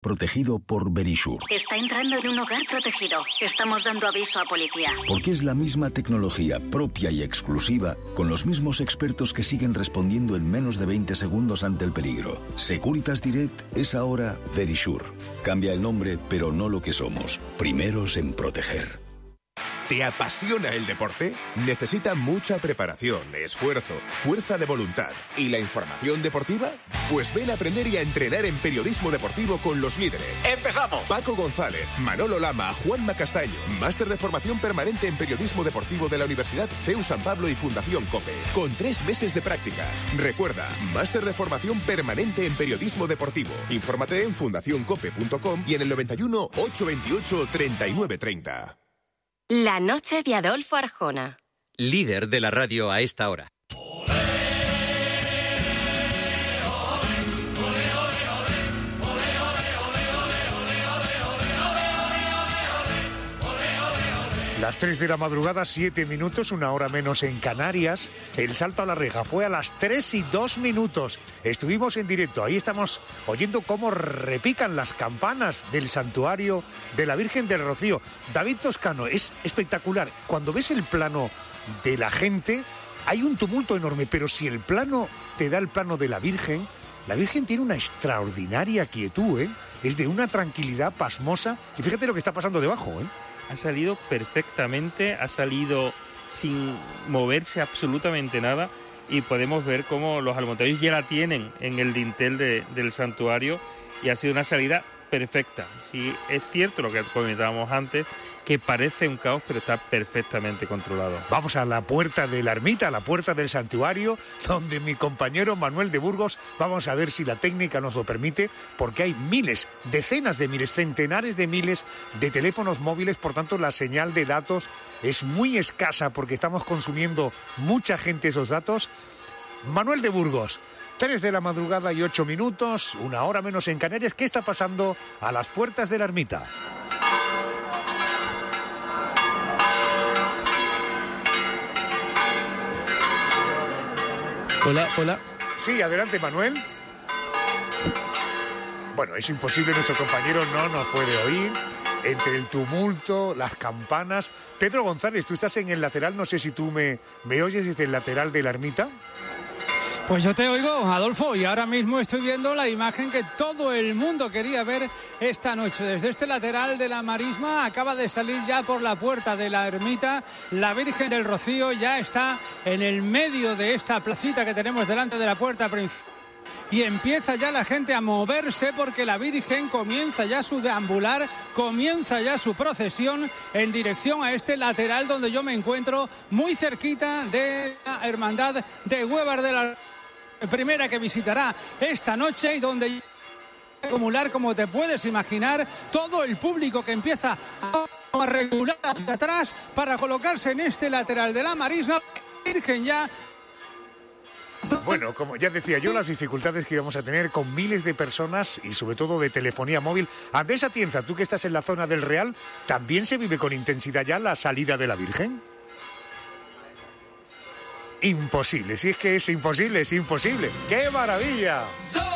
protegido por Verisure. Está entrando en un hogar protegido. Estamos dando aviso a policía. Porque es la misma tecnología propia y exclusiva, con los mismos expertos que siguen respondiendo en menos de 20 segundos ante el peligro. Securitas Direct es ahora Verisure. Cambia el nombre, pero no lo que somos. Primeros en proteger. ¿Te apasiona el deporte? ¿Necesita mucha preparación, esfuerzo, fuerza de voluntad y la información deportiva? Pues ven a aprender y a entrenar en periodismo deportivo con los líderes. ¡Empezamos! Paco González, Manolo Lama, Juanma Castaño. Máster de formación permanente en periodismo deportivo de la Universidad CEU San Pablo y Fundación COPE. Con 3 meses de prácticas. Recuerda, máster de formación permanente en periodismo deportivo. Infórmate en fundacioncope.com y en el 91 828 3930. La noche de Adolfo Arjona. Líder de la radio a esta hora. Las 3 de la madrugada, 7 minutos, 1 hora menos en Canarias. El salto a la reja fue a las 3:02. Estuvimos en directo, ahí estamos oyendo cómo repican las campanas del santuario de la Virgen del Rocío. David Toscano, es espectacular. Cuando ves el plano de la gente, hay un tumulto enorme, pero si el plano te da el plano de la Virgen tiene una extraordinaria quietud, ¿eh? Es de una tranquilidad pasmosa. Y fíjate lo que está pasando debajo, ¿eh? Ha salido perfectamente, ha salido sin moverse absolutamente nada y podemos ver cómo los almonteños ya la tienen en el dintel del santuario y ha sido una salida perfecta. Sí, es cierto lo que comentábamos antes, que parece un caos, pero está perfectamente controlado. Vamos a la puerta de la ermita, a la puerta del santuario, donde mi compañero Manuel de Burgos, vamos a ver si la técnica nos lo permite, porque hay miles, decenas de miles, centenares de miles de teléfonos móviles, por tanto la señal de datos es muy escasa porque estamos consumiendo mucha gente esos datos. Manuel de Burgos, 3 de la madrugada y 8 minutos, 1 hora menos en Canarias. ¿Qué está pasando a las puertas de la ermita? Hola. Sí, adelante, Manuel. Bueno, es imposible, nuestro compañero no nos puede oír. Entre el tumulto, las campanas. Pedro González, tú estás en el lateral, no sé si tú me oyes desde el lateral de la ermita. Pues yo te oigo, Adolfo, y ahora mismo estoy viendo la imagen que todo el mundo quería ver esta noche. Desde este lateral de la Marisma acaba de salir ya por la puerta de la ermita. La Virgen del Rocío ya está en el medio de esta placita que tenemos delante de la puerta principal. Y empieza ya la gente a moverse porque la Virgen comienza ya su deambular, comienza ya su procesión en dirección a este lateral donde yo me encuentro, muy cerquita de la Hermandad de Huevar de la Primera, que visitará esta noche y donde acumular, como te puedes imaginar, todo el público que empieza a regular hacia atrás para colocarse en este lateral de la Marisma. La Virgen ya... Bueno, como ya decía yo, las dificultades que íbamos a tener con miles de personas y sobre todo de telefonía móvil. Andrés Atienza, tú que estás en la zona del Real, ¿también se vive con intensidad ya la salida de la Virgen? Imposible, si es que es imposible. ¡Qué maravilla!